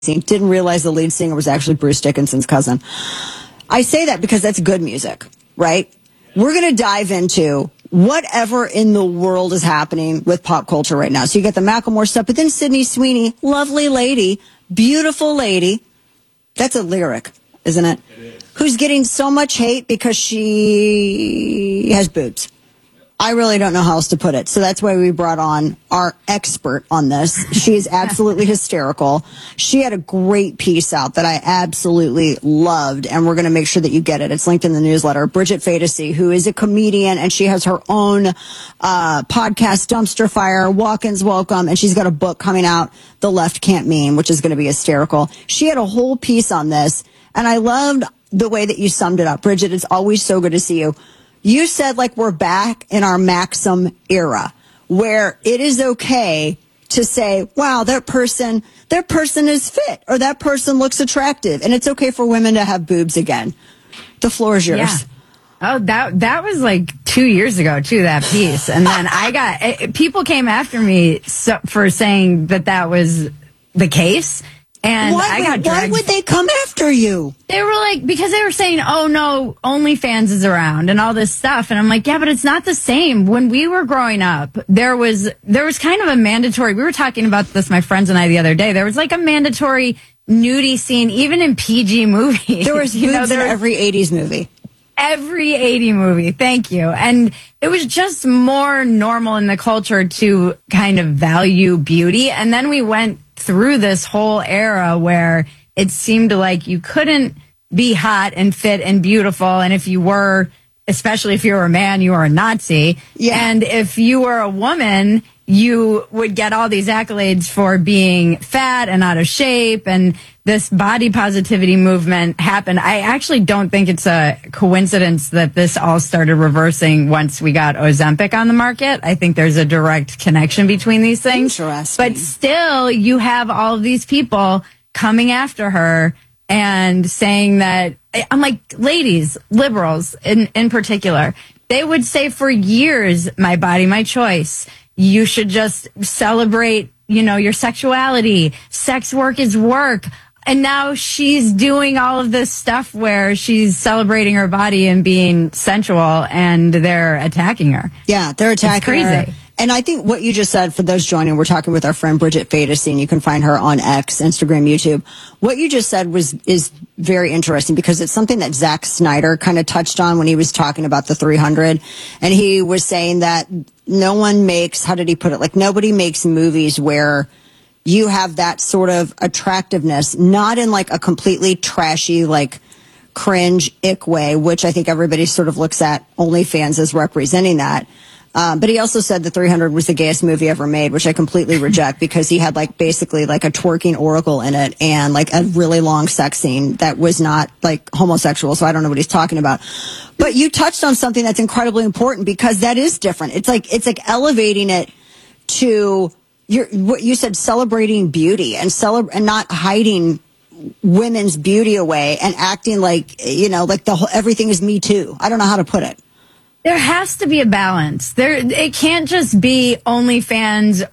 Didn't realize the lead singer was actually Bruce Dickinson's cousin. I say that because that's good music, right? We're going to dive into whatever in the world is happening with pop culture right now. So you get the Macklemore stuff, but then Sydney Sweeney, lovely lady, beautiful lady. That's a lyric, isn't it? It is. Who's getting so much hate because she has boobs. I really don't know how else to put it. So that's why we brought on our expert on this. She is absolutely hysterical. She had a great piece out that I absolutely loved, and we're going to make sure that you get it. It's linked in the newsletter. Bridget Phetasy, who is a comedian, and she has her own podcast, Dumpster Fire, Walk-ins Welcome, and she's got a book coming out, The Left Can't Meme, which is going to be hysterical. She had a whole piece on this, and I loved the way that you summed it up. Bridget, it's always so good to see you. You said like we're back in our Maxim era where it is okay to say, wow, that person is fit or that person looks attractive. And it's okay for women to have boobs again. The floor is yours. Yeah. Oh, that was like 2 years ago too, that piece. And then people came after me for saying that was the case. And why would they come after you? They were like, because they were saying, oh no, OnlyFans is around and all this stuff. And I'm like, yeah, but it's not the same. When we were growing up, there was kind of a mandatory, we were talking about this, my friends and I, the other day. There was like a mandatory nudie scene, even in PG movies. There was boobs in every 80s movie. Every 80 movie. Thank you. And it was just more normal in the culture to kind of value beauty. And then we went through this whole era where it seemed like you couldn't be hot and fit and beautiful. And if you were, especially if you were a man, you were a Nazi. Yeah. And if you were a woman, you would get all these accolades for being fat and out of shape. And this body positivity movement happened. I actually don't think it's a coincidence that this all started reversing once we got Ozempic on the market. I think there's a direct connection between these things. Interesting. But still, you have all of these people coming after her and saying that, I'm like, ladies, liberals in particular, they would say for years, my body, my choice. You should just celebrate, your sexuality. Sex work is work. And now she's doing all of this stuff where she's celebrating her body and being sensual, and they're attacking her. Yeah, they're attacking her. Crazy. And I think what you just said, for those joining, we're talking with our friend Bridget Phetasy, and you can find her on X, Instagram, YouTube. What you just said is very interesting because it's something that Zack Snyder kind of touched on when he was talking about the 300. And he was saying that no one makes, how did he put it? Like nobody makes movies where you have that sort of attractiveness, not in like a completely trashy, like cringe ick way, which I think everybody sort of looks at OnlyFans as representing that. But he also said the 300 was the gayest movie ever made, which I completely reject because he had like basically like a twerking oracle in it and like a really long sex scene that was not like homosexual. So I don't know what he's talking about. But you touched on something that's incredibly important because that is different. It's like elevating it to what you said, celebrating beauty and not hiding women's beauty away and acting like, like everything is Me Too. I don't know how to put it. There has to be a balance. It can't just be OnlyFans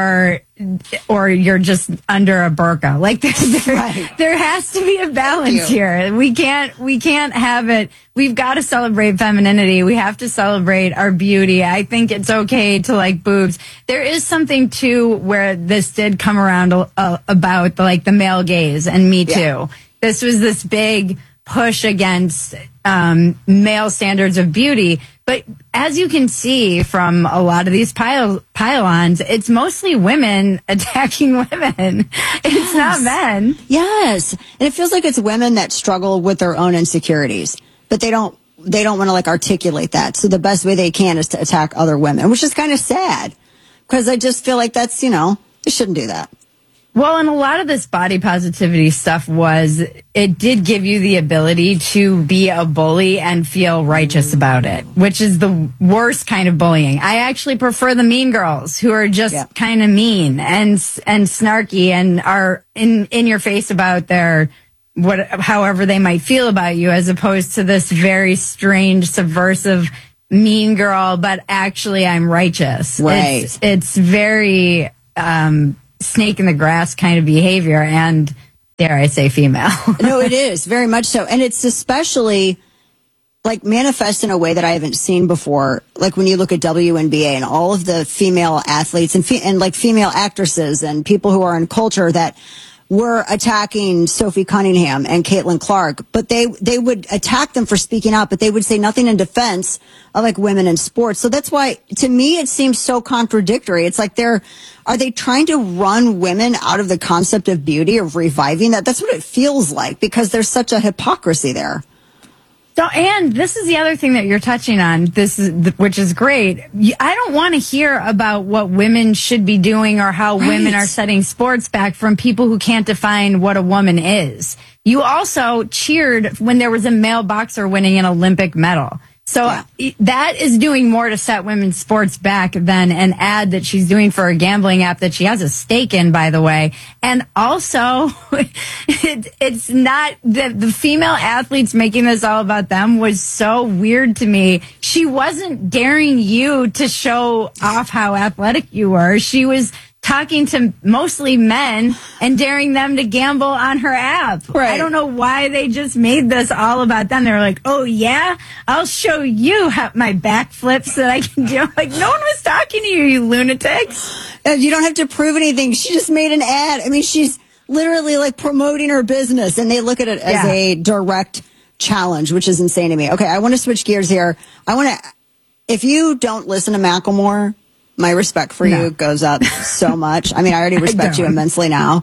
or you're just under a burqa. Like there has to be a balance here. We can't have it. We've got to celebrate femininity. We have to celebrate our beauty. I think it's okay to like boobs. There is something too where this did come around about the male gaze and Me Too. Yeah. This was this big push against male standards of beauty. But as you can see from a lot of these pylons, it's mostly women attacking women. It's not men. Yes. And it feels like it's women that struggle with their own insecurities, but they don't want to like articulate that. So the best way they can is to attack other women, which is kind of sad because I just feel like that's, they shouldn't do that. Well, and a lot of this body positivity stuff it did give you the ability to be a bully and feel righteous about it, which is the worst kind of bullying. I actually prefer the mean girls who are just kind of mean and snarky and are in your face about however they might feel about you, as opposed to this very strange, subversive mean girl, but actually I'm righteous. Right. It's very, snake in the grass kind of behavior. And Dare I say female? No, it is very much so. And it's especially like manifest in a way that I haven't seen before. Like when you look at WNBA and all of the female athletes and like female actresses and people who are in culture that were attacking Sophie Cunningham and Caitlin Clark, but they would attack them for speaking out, but they would say nothing in defense of like women in sports. So that's why, to me, it seems so contradictory. It's like are they trying to run women out of the concept of beauty, of reviving that? That's what it feels like, because there's such a hypocrisy there. So, and this is the other thing that you're touching on, which is great. I don't want to hear about what women should be doing or how women are setting sports back from people who can't define what a woman is. You also cheered when there was a male boxer winning an Olympic medal. So that is doing more to set women's sports back than an ad that she's doing for a gambling app that she has a stake in, by the way. And also, it's not the female athletes making this all about them was so weird to me. She wasn't daring you to show off how athletic you were. She was talking to mostly men and daring them to gamble on her app. Right. I don't know why they just made this all about them. They're like, oh yeah, I'll show you how my backflips that I can do. Like, no one was talking to you, you lunatics. You don't have to prove anything. She just made an ad. I mean, she's literally like promoting her business, and they look at it as a direct challenge, which is insane to me. Okay, I want to switch gears here. If you don't listen to Macklemore, my respect for you goes up so much. I mean, I already respect you immensely now.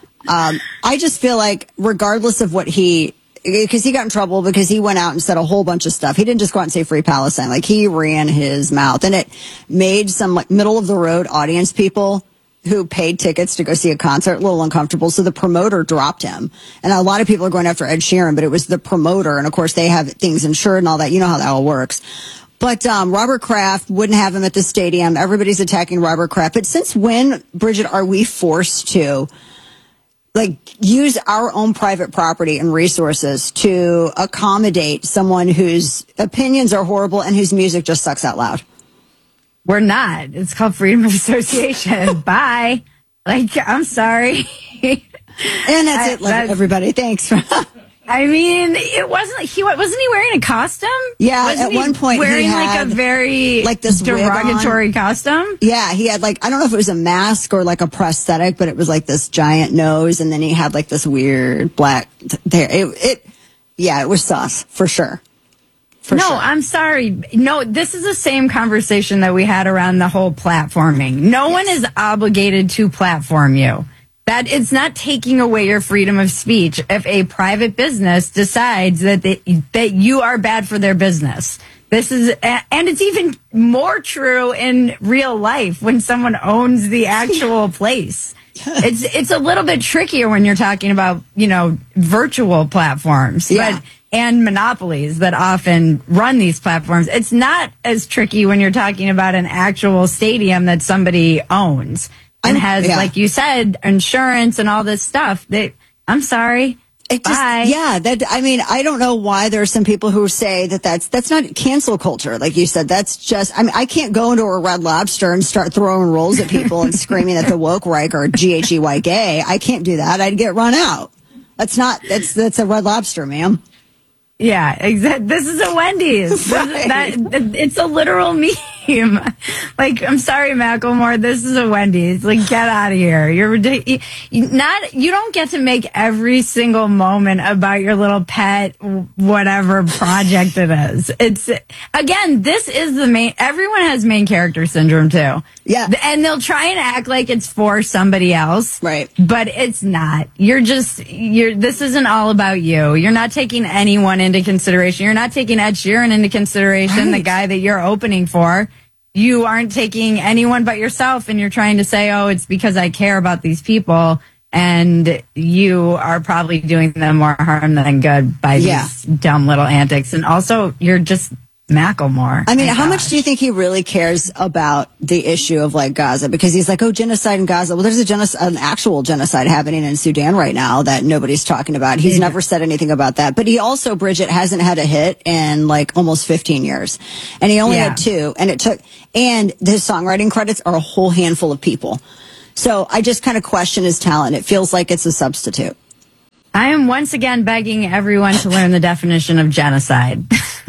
I just feel like regardless of what because he got in trouble because he went out and said a whole bunch of stuff. He didn't just go out and say free Palestine. Like, he ran his mouth, and it made some like middle of the road audience people who paid tickets to go see a concert a little uncomfortable. So the promoter dropped him. And a lot of people are going after Ed Sheeran, but it was the promoter. And of course they have things insured and all that. You know how that all works. But Robert Kraft wouldn't have him at the stadium. Everybody's attacking Robert Kraft. But since when, Bridget, are we forced to like use our own private property and resources to accommodate someone whose opinions are horrible and whose music just sucks out loud? We're not. It's called freedom of association. Bye. Like, I'm sorry. And that's it, everybody. Thanks. I mean, wasn't he wearing a costume? Yeah, wasn't at one point wearing he had like a very like this derogatory costume. Yeah, he had like, I don't know if it was a mask or like a prosthetic, but it was like this giant nose, and then he had like this weird black hair. It was sus for sure. I'm sorry. No, this is the same conversation that we had around the whole platforming. No one is obligated to platform you. That it's not taking away your freedom of speech if a private business decides that you are bad for their business. And it's even more true in real life when someone owns the actual place. It's a little bit trickier when you're talking about, virtual platforms, and monopolies that often run these platforms. It's not as tricky when you're talking about an actual stadium that somebody owns and has, like you said, insurance and all this stuff. I'm sorry. Bye. I don't know why there are some people who say that's not cancel culture. Like you said, that's just, I can't go into a Red Lobster and start throwing rolls at people and screaming at the woke Reich or GHEY gay. I can't do that. I'd get run out. That's a Red Lobster, ma'am. Yeah, exactly. This is a Wendy's. Right. It's a literal meme. Like, I'm sorry, Macklemore, this is a Wendy's. Like, get out of here. You're ridiculous. You don't get to make every single moment about your little pet, whatever project it is. This is everyone has main character syndrome too. Yeah. And they'll try and act like it's for somebody else. Right. But it's not. This isn't all about you. You're not taking anyone into consideration. You're not taking Ed Sheeran into consideration, the guy that you're opening for. You aren't taking anyone but yourself, and you're trying to say, oh, it's because I care about these people, and you are probably doing them more harm than good by these dumb little antics. And also, you're just Macklemore. I mean, how much do you think he really cares about the issue of like Gaza? Because he's like, oh, genocide in Gaza. Well, there's an actual genocide happening in Sudan right now that nobody's talking about. He's never said anything about that. But he also, Bridget, hasn't had a hit in like almost 15 years. And he only had 2. And his songwriting credits are a whole handful of people. So I just kind of question his talent. It feels like it's a substitute. I am once again begging everyone to learn the definition of genocide.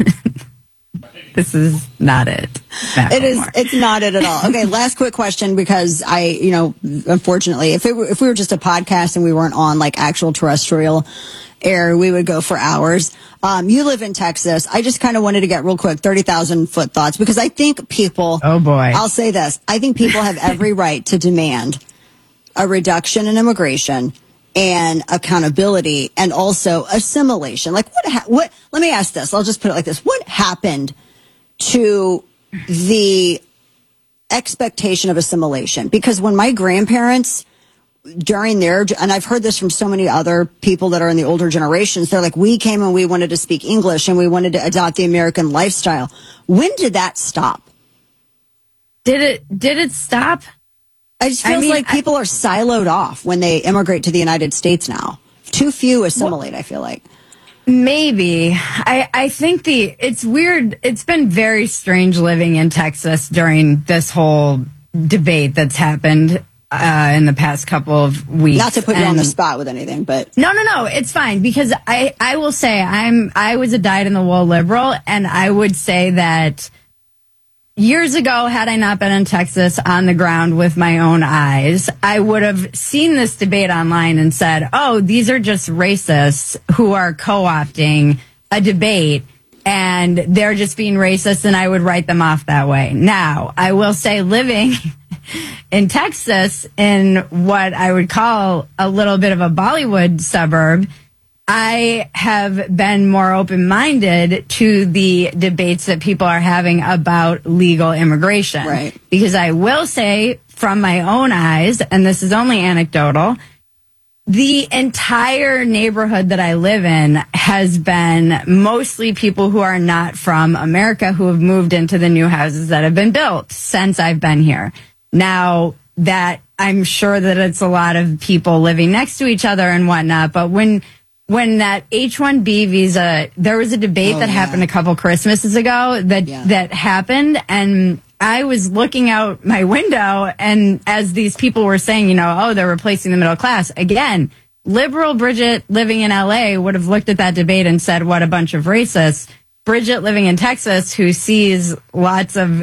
This is not it. It's not it at all. Okay, last quick question, because unfortunately, if we were just a podcast and we weren't on like actual terrestrial air, we would go for hours. You live in Texas. I just kind of wanted to get real quick 30,000 foot thoughts, because I think people, oh boy, I'll say this. I think people have every right to demand a reduction in immigration and accountability and also assimilation. Like what, let me ask this. I'll just put it like this. What happened to the expectation of assimilation? Because when my grandparents, during their, and I've heard this from so many other people that are in the older generations, they're like, we came and we wanted to speak English and we wanted to adopt the American lifestyle. When did that stop? Did it stop? It just feels like people are siloed off when they immigrate to the United States now. Too few assimilate, I feel like. Maybe. I think it's weird. It's been very strange living in Texas during this whole debate that's happened in the past couple of weeks. Not to put you on the spot with anything, but no, it's fine, because I will say I was a dyed-in-the-wool liberal, and I would say that years ago, had I not been in Texas on the ground with my own eyes, I would have seen this debate online and said, oh, these are just racists who are co-opting a debate and they're just being racist, and I would write them off that way. Now, I will say, living in Texas, in what I would call a little bit of a Bollywood suburb, I have been more open-minded to the debates that people are having about legal immigration. Right. Because I will say, from my own eyes, and this is only anecdotal, the entire neighborhood that I live in has been mostly people who are not from America, who have moved into the new houses that have been built since I've been here. Now, that I'm sure that it's a lot of people living next to each other and whatnot, but when that H-1B visa, there was a debate that happened a couple Christmases ago that happened, and I was looking out my window, and as these people were saying, they're replacing the middle class. Again, liberal Bridget living in LA would have looked at that debate and said, what a bunch of racists. Bridget living in Texas, who sees lots of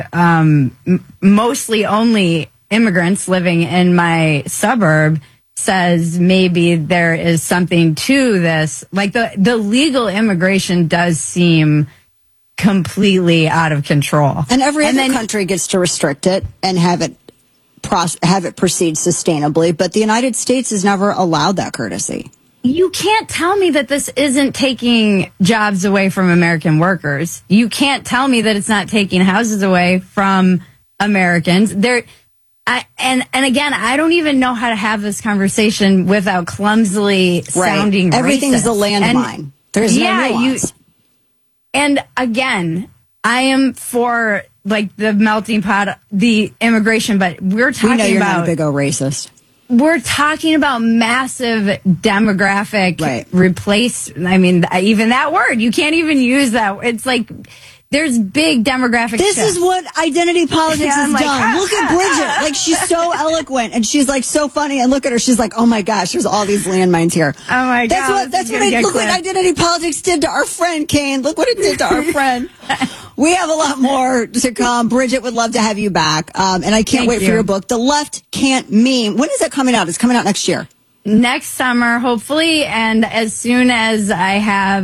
mostly only immigrants living in my suburb, says maybe there is something to this. Like the legal immigration does seem completely out of control. And every other country gets to restrict it and have it proceed sustainably, but the United States has never allowed that courtesy. You can't tell me that this isn't taking jobs away from American workers. You can't tell me that it's not taking houses away from Americans. And again, I don't even know how to have this conversation without clumsily sounding racist. Everything's a landmine. There's no nuance. And again, I am for like the melting pot, the immigration, but we're talking about. We know you're not a big old racist. We're talking about massive demographic replace. I mean, even that word, you can't even use that. It's like there's big demographic This shifts. is what identity politics has done. Look at Bridget. Like, she's so eloquent and she's like so funny. And look at her. She's like, oh my gosh, there's all these landmines here. Oh my God. Look what identity politics did to our friend, Kane. Look what it did to our friend. We have a lot more to come. Bridget would love to have you back. And I can't wait for your book, The Left Can't Meme. When is that coming out? It's coming out next year. Next summer, hopefully. And as soon as I have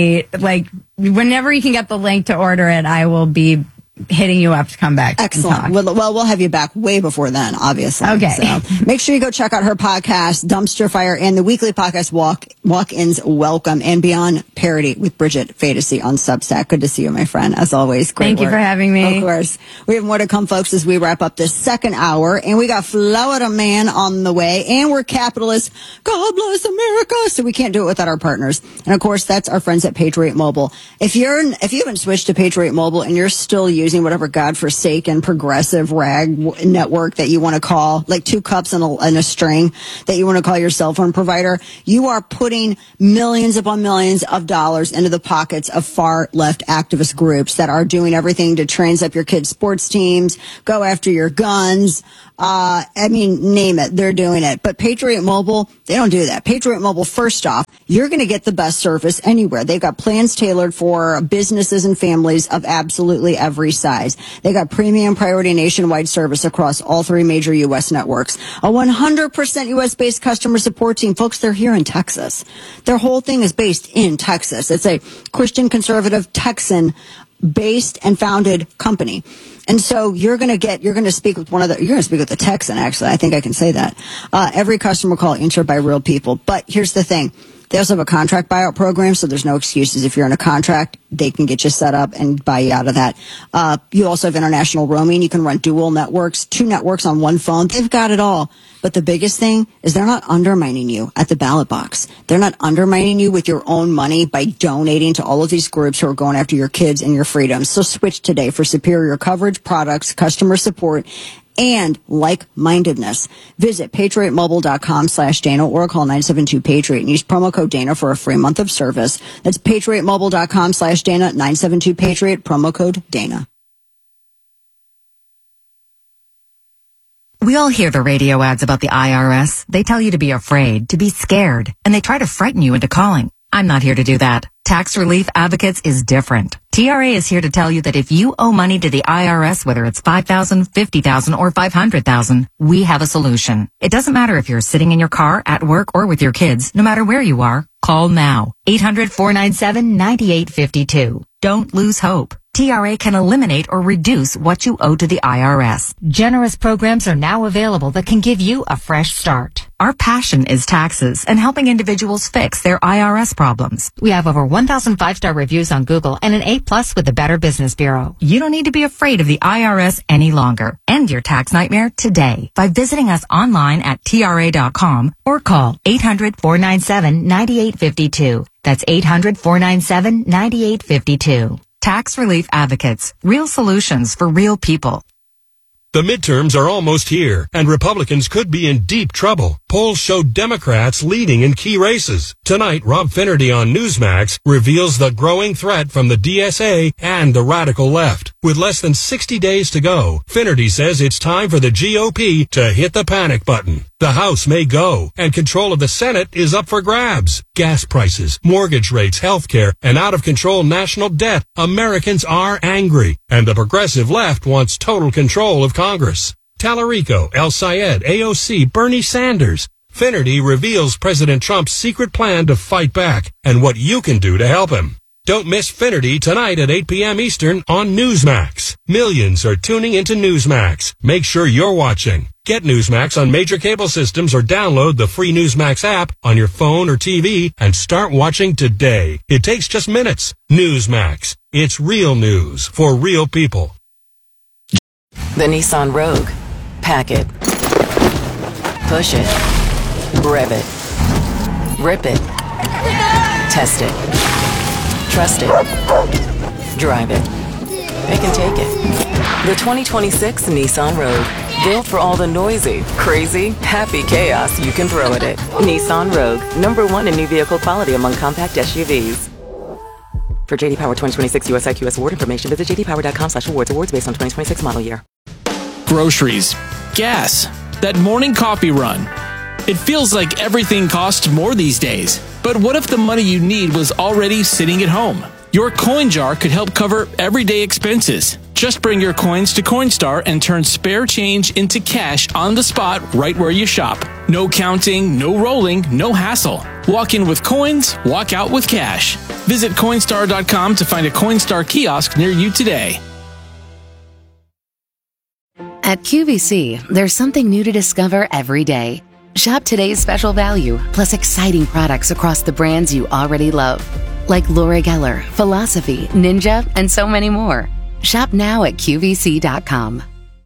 whenever you can get the link to order it, I will be hitting you up to come back. Excellent. Well, we'll have you back way before then, obviously. Okay. So make sure you go check out her podcast, Dumpster Fire, and the weekly podcast, Walk-Ins Welcome and Beyond Parody with Bridget Phetasy on Substack. Good to see you, my friend. As always, great Thank work. you for having me. Of course. We have more to come, folks, as we wrap up this second hour. And we got Florida Man on the way. And we're capitalists. God bless America. So we can't do it without our partners. And of course, that's our friends at Patriot Mobile. If you haven't switched to Patriot Mobile and you're still using using whatever godforsaken progressive rag network that you want to call, like 2 cups and a string that you want to call your cell phone provider, you are putting millions upon millions of dollars into the pockets of far left activist groups that are doing everything to train up your kids' sports teams, go after your guns. Name it. They're doing it. But Patriot Mobile, they don't do that. Patriot Mobile, first off, you're going to get the best service anywhere. They've got plans tailored for businesses and families of absolutely every size. They got premium priority nationwide service across all 3 major U.S. networks. A 100% U.S.-based customer support team. Folks, they're here in Texas. Their whole thing is based in Texas. It's a Christian conservative Texan based and founded company. And so you're going to speak with the Texan, actually. I think I can say that. Every customer call answered by real people. But here's the thing. They also have a contract buyout program, so there's no excuses. If you're in a contract, they can get you set up and buy you out of that. You also have international roaming. You can run dual networks, 2 networks on one phone. They've got it all. But the biggest thing is they're not undermining you at the ballot box. They're not undermining you with your own money by donating to all of these groups who are going after your kids and your freedoms. So switch today for superior coverage, products, customer support, and like-mindedness. Visit patriotmobile.com/Dana or call 972-PATRIOT and use promo code Dana for a free month of service. That's patriotmobile.com/Dana, 972-PATRIOT, promo code Dana. We all hear the radio ads about the IRS. They tell you to be afraid, to be scared, and they try to frighten you into calling. I'm not here to do that. Tax Relief Advocates is different. TRA is here to tell you that if you owe money to the IRS, whether it's $5,000, $50,000, or $500,000, we have a solution. It doesn't matter if you're sitting in your car, at work, or with your kids. No matter where you are, call now. 800-497-9852. Don't lose hope. TRA can eliminate or reduce what you owe to the IRS. Generous programs are now available that can give you a fresh start. Our passion is taxes and helping individuals fix their IRS problems. We have over 1,000 5-star reviews on Google and an A+ with the Better Business Bureau. You don't need to be afraid of the IRS any longer. End your tax nightmare today by visiting us online at TRA.com or call 800-497-9852. That's 800-497-9852. Tax Relief Advocates. Real solutions for real people. The midterms are almost here, and Republicans could be in deep trouble. Polls show Democrats leading in key races. Tonight, Rob Finnerty on Newsmax reveals the growing threat from the DSA and the radical left. With less than 60 days to go, Finnerty says it's time for the GOP to hit the panic button. The House may go, and control of the Senate is up for grabs. Gas prices, mortgage rates, healthcare, and out-of-control national debt. Americans are angry, and the progressive left wants total control of Congress. Tallarico, El Sayed, AOC, Bernie Sanders. Finnerty reveals President Trump's secret plan to fight back and what you can do to help him. Don't miss Finnerty tonight at 8 p.m. Eastern on Newsmax. Millions are tuning into Newsmax. Make sure you're watching. Get Newsmax on major cable systems or download the free Newsmax app on your phone or TV and start watching today. It takes just minutes. Newsmax. It's real news for real people. The Nissan Rogue. Pack it. Push it. Rev it. Rip it. Test it. Trust it. Drive it. It can take it. The 2026 Nissan Rogue. Built for all the noisy, crazy, happy chaos you can throw at it. Nissan Rogue. #1 in new vehicle quality among compact SUVs. For JD Power 2026 US IQS award information, visit jdpower.com/awards. Awards based on 2026 model year. Groceries, gas, that morning coffee run. It feels like everything costs more these days. But what if the money you need was already sitting at home? Your coin jar could help cover everyday expenses. Just bring your coins to Coinstar and turn spare change into cash on the spot right where you shop. No counting, no rolling, no hassle. Walk in with coins, walk out with cash. Visit Coinstar.com to find a Coinstar kiosk near you today. At QVC, there's something new to discover every day. Shop today's special value, plus exciting products across the brands you already love. Like Laura Geller, Philosophy, Ninja, and so many more. Shop now at QVC.com.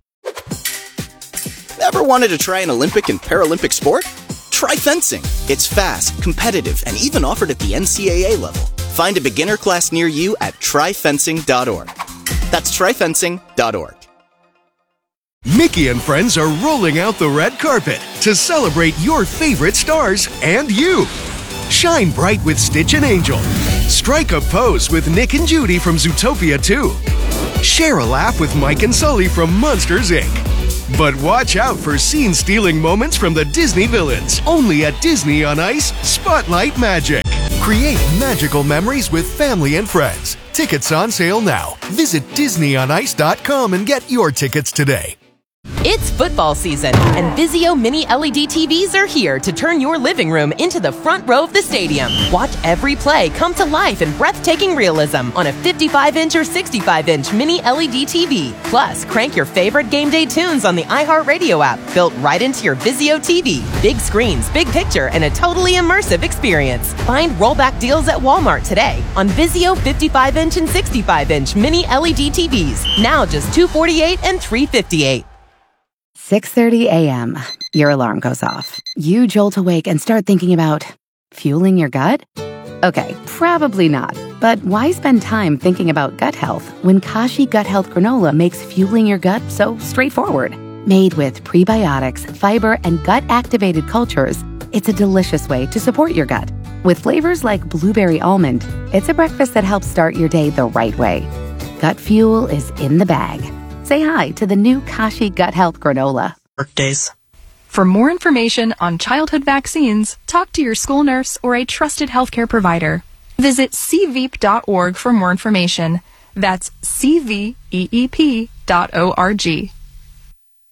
Ever wanted to try an Olympic and Paralympic sport? Try fencing. It's fast, competitive, and even offered at the NCAA level. Find a beginner class near you at tryfencing.org. That's tryfencing.org. Mickey and friends are rolling out the red carpet to celebrate your favorite stars and you. Shine bright with Stitch and Angel. Strike a pose with Nick and Judy from Zootopia 2. Share a laugh with Mike and Sully from Monsters, Inc. But watch out for scene-stealing moments from the Disney villains. Only at Disney on Ice, Spotlight Magic. Create magical memories with family and friends. Tickets on sale now. Visit DisneyOnIce.com and get your tickets today. It's football season, and Vizio Mini LED TVs are here to turn your living room into the front row of the stadium. Watch every play come to life in breathtaking realism on a 55-inch or 65-inch Mini LED TV. Plus, crank your favorite game day tunes on the iHeartRadio app, built right into your Vizio TV. Big screens, big picture, and a totally immersive experience. Find rollback deals at Walmart today on Vizio 55-inch and 65-inch Mini LED TVs. Now just $248 and $358. 6:30 a.m. Your alarm goes off. You jolt awake and start thinking about fueling your gut? Okay, probably not. But why spend time thinking about gut health when Kashi Gut Health Granola makes fueling your gut so straightforward? Made with prebiotics, fiber, and gut-activated cultures, it's a delicious way to support your gut. With flavors like blueberry almond, it's a breakfast that helps start your day the right way. Gut fuel is in the bag. Say hi to the new Kashi Gut Health Granola. Workdays. For more information on childhood vaccines, talk to your school nurse or a trusted healthcare provider. Visit cveep.org for more information. That's cveep.org.